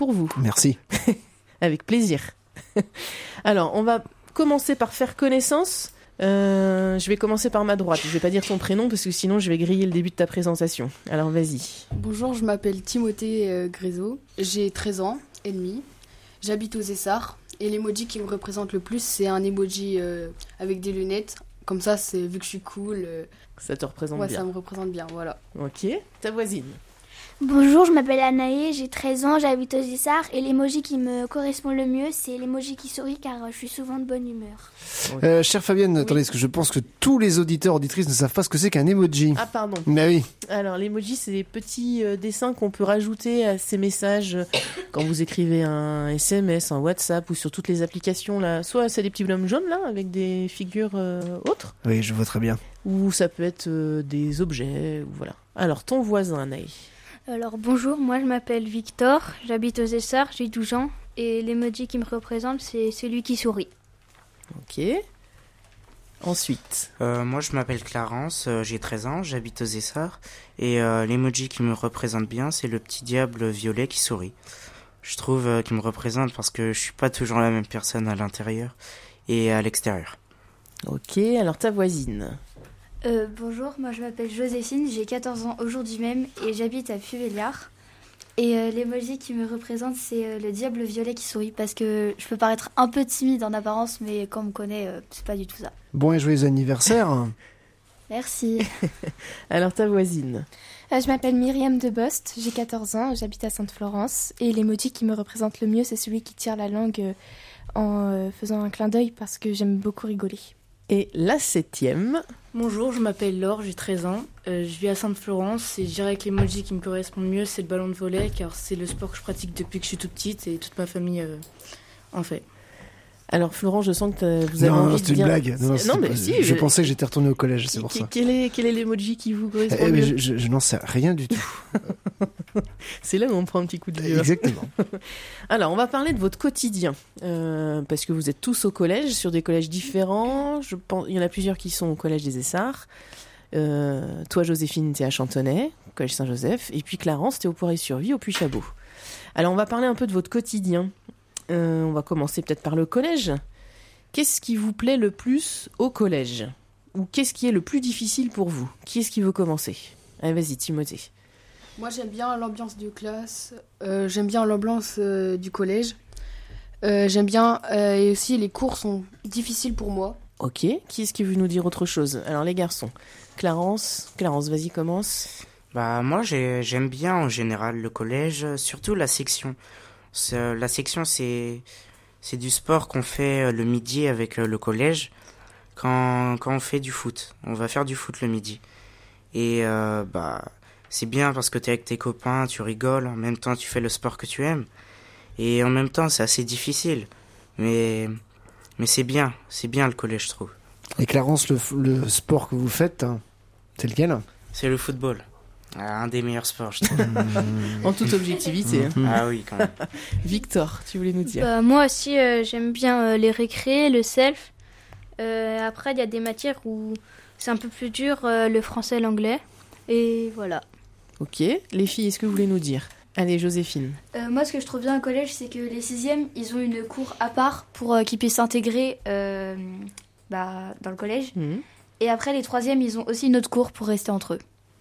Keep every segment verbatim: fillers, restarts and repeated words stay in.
pour vous. Merci. Avec plaisir. Alors, on va commencer par faire connaissance. Euh, je vais commencer par ma droite. Je vais pas dire ton prénom parce que sinon je vais griller le début de ta présentation. Alors vas-y. Bonjour, je m'appelle Timothée euh, Grézo. J'ai treize ans et demi. J'habite aux Essarts. Et l'emoji qui me représente le plus, c'est un emoji euh, avec des lunettes. Comme ça, c'est, vu que je suis cool. Euh, ça te représente ouais, bien. Ça me représente bien, voilà. Ok. Ta voisine. Bonjour, je m'appelle Anaë, j'ai treize ans, j'habite aux Essarts et l'emoji qui me correspond le mieux, c'est l'emoji qui sourit car je suis souvent de bonne humeur. Okay. Euh, chère Fabienne, oui. attendez, parce que je pense que tous les auditeurs, auditrices ne savent pas ce que c'est qu'un emoji. Ah pardon. Mais oui. Alors l'emoji, c'est des petits euh, dessins qu'on peut rajouter à ces messages euh, quand vous écrivez un S M S, un WhatsApp ou sur toutes les applications là. Soit c'est des petits bonhommes jaunes là avec des figures euh, autres. Oui, je vois très bien. Ou ça peut être euh, des objets, ou voilà. Alors ton voisin, Anaï. Alors bonjour, moi je m'appelle Victor, j'habite aux Essarts, j'ai douze ans et l'emoji qui me représente c'est celui qui sourit. Ok. Ensuite. Euh, moi je m'appelle Clarence, euh, j'ai treize ans, j'habite aux Essarts et euh, l'emoji qui me représente bien c'est le petit diable violet qui sourit. Je trouve euh, qu'il me représente parce que je suis pas toujours la même personne à l'intérieur et à l'extérieur. Ok, alors ta voisine. Euh, bonjour, moi je m'appelle Joséphine, j'ai quatorze ans aujourd'hui même et j'habite à Puy-Véliard. Et euh, l'emoji qui me représente, c'est euh, le diable violet qui sourit parce que je peux paraître un peu timide en apparence, mais quand on me connaît, euh, c'est pas du tout ça. Bon et joyeux anniversaire. Merci. Alors ta voisine. Euh, je m'appelle Myriam Debost, j'ai quatorze ans, j'habite à Sainte-Florence et l'emoji qui me représente le mieux, c'est celui qui tire la langue euh, en euh, faisant un clin d'œil parce que j'aime beaucoup rigoler. Et la septième. Bonjour, je m'appelle Laure, j'ai treize ans. Euh, je vis à Sainte-Florence et je dirais que l'emoji qui me correspond le mieux, c'est le ballon de volley car c'est le sport que je pratique depuis que je suis toute petite et toute ma famille euh, en fait. Alors Florent, je sens que vous avez non, envie non, de c'est dire... une blague. Non, non, non mais pas... si. Je je... pensais que j'étais retourné au collège, c'est pour Qu- ça. Quel est, quel est l'emoji qui vous correspond eh, le mieux je, je, je n'en sais rien du tout. C'est là où on prend un petit coup de vieux. Exactement. Alors, on va parler de votre quotidien. Euh, parce que vous êtes tous au collège, sur des collèges différents. Je pense, il y en a plusieurs qui sont au collège des Essarts. Euh, toi, Joséphine, t'es à Chantonnay, au collège Saint-Joseph. Et puis Clarence, t'es au Poiré-sur-Vie, au Puy-Chabot. Alors, on va parler un peu de votre quotidien. Euh, on va commencer peut-être par le collège. Qu'est-ce qui vous plaît le plus au collège ? Ou qu'est-ce qui est le plus difficile pour vous ? Qui est-ce qui veut commencer ? Allez, vas-y, Timothée. Moi, j'aime bien l'ambiance de classe. Euh, j'aime bien l'ambiance euh, du collège. Euh, j'aime bien... Euh, et aussi, les cours sont difficiles pour moi. Ok. Qui est-ce qui veut nous dire autre chose ? Alors, les garçons. Clarence, Clarence, vas-y, commence. Bah, moi, j'ai, j'aime bien en général le collège, surtout la section. C'est, la section, c'est... C'est du sport qu'on fait le midi avec le collège quand, quand on fait du foot. On va faire du foot le midi. Et euh, bah, c'est bien parce que t'es avec tes copains, tu rigoles, en même temps tu fais le sport que tu aimes. Et en même temps c'est assez difficile. Mais, mais c'est bien, c'est bien le collège je trouve. Et Clarence, le, le sport que vous faites, hein, c'est lequel ? C'est le football. Un des meilleurs sports, je trouve. En toute objectivité. Mmh. Ah oui, quand même. Victor, tu voulais nous dire ? Bah, moi aussi, euh, j'aime bien euh, les récrés, le self. Euh, après, il y a des matières où c'est un peu plus dur, euh, le français, l'anglais. Et voilà. Ok. Les filles, est-ce que vous voulez nous dire ? Allez, Joséphine. Euh, moi, ce que je trouve bien au collège, c'est que les sixièmes, ils ont une cour à part pour euh, qu'ils puissent s'intégrer euh, bah, dans le collège. Mmh. Et après, les troisièmes, ils ont aussi une autre cour pour rester entre eux.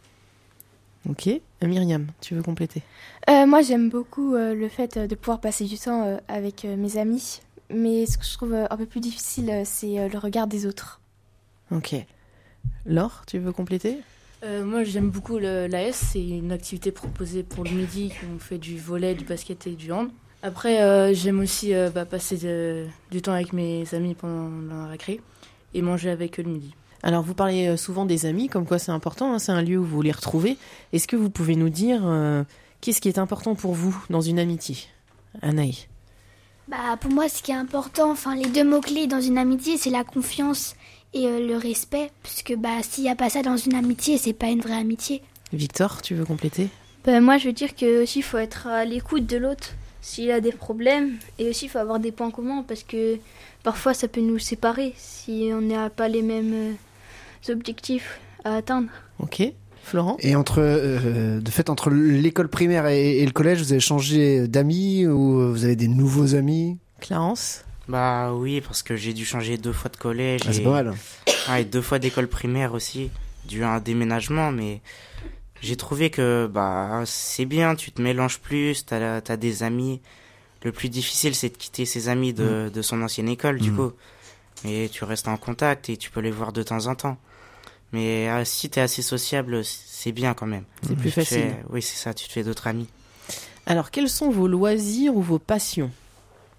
Ok. Euh, Myriam, tu veux compléter ? euh, Moi, j'aime beaucoup euh, le fait euh, de pouvoir passer du temps euh, avec euh, mes amis. Mais ce que je trouve euh, un peu plus difficile, euh, c'est euh, le regard des autres. Ok. Laure, tu veux compléter ? Euh, moi, j'aime beaucoup le, l'A S. C'est une activité proposée pour le midi. On fait du volley, du basket et du hand. Après, euh, j'aime aussi euh, bah, passer de, du temps avec mes amis pendant la récré et manger avec eux le midi. Alors, vous parlez souvent des amis, comme quoi c'est important, hein, c'est un lieu où vous les retrouvez. Est-ce que vous pouvez nous dire euh, qu'est-ce qui est important pour vous dans une amitié ? Anaï. Bah, pour moi, ce qui est important, enfin, les deux mots-clés dans une amitié, c'est la confiance et euh, le respect. Puisque bah, s'il n'y a pas ça dans une amitié, c'est pas une vraie amitié. Victor, tu veux compléter ? Bah, moi, je veux dire que aussi, il faut être à l'écoute de l'autre s'il a des problèmes. Et aussi, il faut avoir des points communs parce que parfois, ça peut nous séparer si on n'a pas les mêmes... Euh, objectifs à atteindre. Ok. Florent ? Et entre, euh, de fait, entre l'école primaire et, et le collège, vous avez changé d'amis ou vous avez des nouveaux amis ? Clarence ? Bah oui, parce que j'ai dû changer deux fois de collège. Ah, c'est et... pas mal. Ah, et deux fois d'école primaire aussi, dû à un déménagement, mais j'ai trouvé que bah c'est bien, tu te mélanges plus, t'as, t'as des amis. Le plus difficile, c'est de quitter ses amis de, mmh. de son ancienne école, du mmh. coup. Mais tu restes en contact et tu peux les voir de temps en temps. Mais ah, si t'es assez sociable, c'est bien quand même. C'est plus tu facile. Fais... Oui, c'est ça, tu te fais d'autres amis. Alors, quels sont vos loisirs ou vos passions ? Timothée ?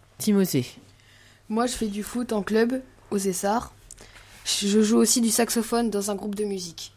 Moi, je fais du foot en club, aux Essarts. Je joue aussi du saxophone dans un groupe de musique.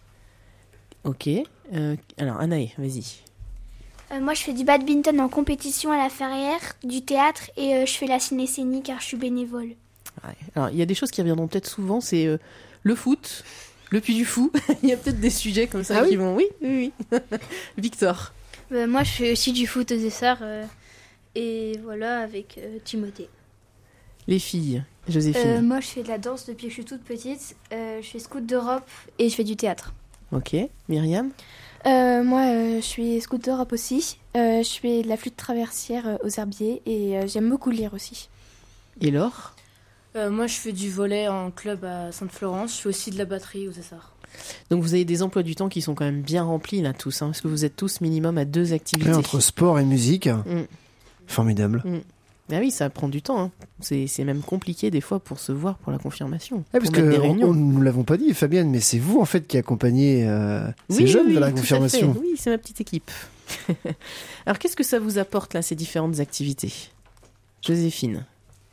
Ok. Euh, alors, Anaë, vas-y. Euh, moi, je fais du badminton en compétition à la Ferrière, du théâtre et euh, je fais la ciné-scénie car je suis bénévole. Ouais. Alors, il y a des choses qui reviendront peut-être souvent, c'est euh, le foot, le Puy du Fou. Il y a peut-être des sujets comme ça ah qui oui vont... Oui, oui, oui. Victor. Euh, moi, je fais aussi du foot aux Essarts euh, et voilà, avec euh, Timothée. Les filles, Joséphine. Euh, moi, je fais de la danse depuis que je suis toute petite. Euh, je fais scout d'Europe et je fais du théâtre. Ok. Myriam ? euh, Moi, euh, je suis scout d'Europe aussi. Euh, je fais de la flûte traversière euh, aux herbiers et euh, j'aime beaucoup lire aussi. Et Laure ? euh, Moi, je fais du volley en club à Sainte-Florence. Je fais aussi de la batterie aux Essarts. Donc, vous avez des emplois du temps qui sont quand même bien remplis, là, tous. Hein, parce que vous êtes tous minimum à deux activités. Ouais, entre sport et musique. Mm. Formidable. Mm. Ah oui, ça prend du temps. Hein. C'est, c'est même compliqué des fois pour se voir pour la confirmation. Ah, parce que on, nous l'avons pas dit, Fabienne, mais c'est vous en fait qui accompagnez euh, oui, ces jeunes oui, de la tout confirmation. À fait. Oui, c'est ma petite équipe. Alors, qu'est-ce que ça vous apporte là, ces différentes activités ? Joséphine.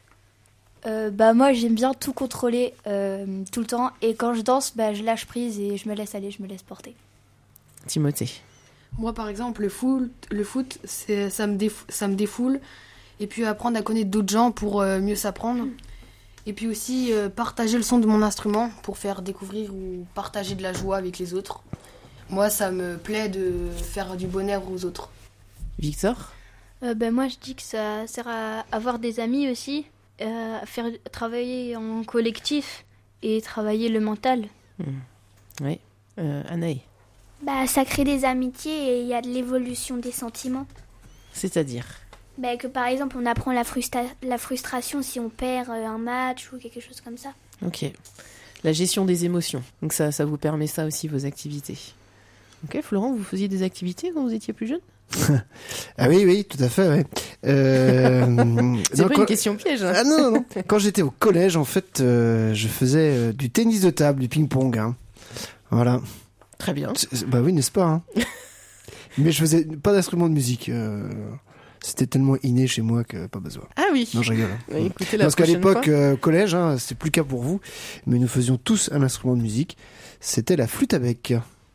Euh, bah moi j'aime bien tout contrôler euh, tout le temps et quand je danse bah je lâche prise et je me laisse aller, je me laisse porter. Timothée. Moi par exemple le foot, le foot c'est, ça, me déf- ça me défoule et puis apprendre à connaître d'autres gens pour euh, mieux s'apprendre et puis aussi euh, partager le son de mon instrument pour faire découvrir ou partager de la joie avec les autres. Moi ça me plaît de faire du bonheur aux autres. Victor. euh, bah, Moi je dis que ça sert à avoir des amis aussi. Euh, faire travailler en collectif et travailler le mental. Mmh. Oui. Euh, Anaï. Bah, ça crée des amitiés et il y a de l'évolution des sentiments. C'est-à-dire bah, que par exemple, on apprend la, frustra- la frustration si on perd un match ou quelque chose comme ça. Ok. La gestion des émotions. Donc ça, ça vous permet ça aussi, vos activités. Ok, Florent, vous faisiez des activités quand vous étiez plus jeune ? Ah oui, oui, tout à fait, oui. Euh, c'est non, pas quand... une question piège. Hein. Ah non, non, non. Quand j'étais au collège, en fait, euh, je faisais euh, du tennis de table, du ping-pong. Hein. Voilà. Très bien. C'est... Bah oui, n'est-ce pas hein. Mais je faisais pas d'instrument de musique. Euh... C'était tellement inné chez moi que pas besoin. Ah oui. Non, je rigole. Oui, écoutez, la Parce qu'à l'époque, fois... euh, collège, hein, c'est plus le cas pour vous, mais nous faisions tous un instrument de musique. C'était la flûte à bec.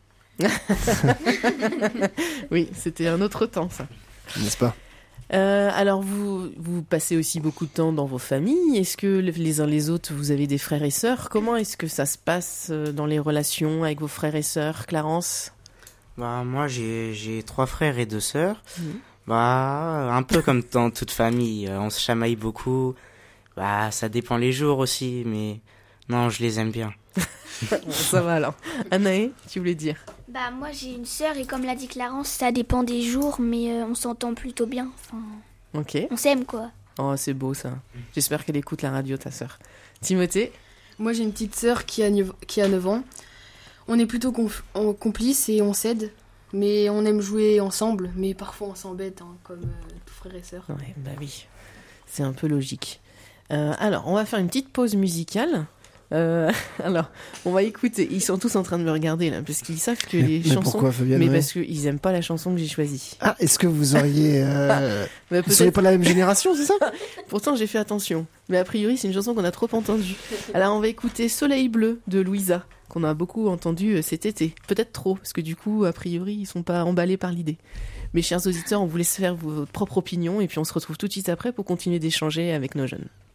Oui, c'était un autre temps, ça. N'est-ce pas ? euh, Alors, vous, vous passez aussi beaucoup de temps dans vos familles. Est-ce que les uns les autres, vous avez des frères et sœurs ? Comment est-ce que ça se passe dans les relations avec vos frères et sœurs, Clarence ? Bah, moi, j'ai, j'ai trois frères et deux sœurs. Mmh. Bah, un peu comme dans toute famille. On se chamaille beaucoup. Bah, ça dépend les jours aussi, mais non, je les aime bien. Bon, ça va alors. Anaë, tu voulais dire ? Bah moi j'ai une sœur et comme l'a dit Clarence, ça dépend des jours, mais euh, on s'entend plutôt bien. Enfin, ok. On s'aime quoi. Oh c'est beau ça. J'espère qu'elle écoute la radio ta sœur. Timothée ? Moi j'ai une petite sœur qui a neuf, qui a neuf ans. On est plutôt conf- complices et on s'aide, mais on aime jouer ensemble, mais parfois on s'embête hein, comme euh, tout frère et sœur. Ouais, bah oui, c'est un peu logique. Euh, alors on va faire une petite pause musicale. Euh, alors, on va écouter. Ils sont tous en train de me regarder là, parce qu'ils savent que mais, les mais chansons. Pourquoi, Fabienne, mais ouais. parce qu'ils aiment pas la chanson que j'ai choisie. Ah, est-ce que vous auriez. Euh... bah, vous seriez pas de la même génération, c'est ça ? Pourtant, j'ai fait attention. Mais a priori, c'est une chanson qu'on a trop entendue. Alors, on va écouter Soleil bleu de Louisa, qu'on a beaucoup entendu cet été. Peut-être trop, parce que du coup, a priori, ils sont pas emballés par l'idée. Mes chers auditeurs, on vous laisse faire votre propre opinion, et puis on se retrouve tout de suite après pour continuer d'échanger avec nos jeunes.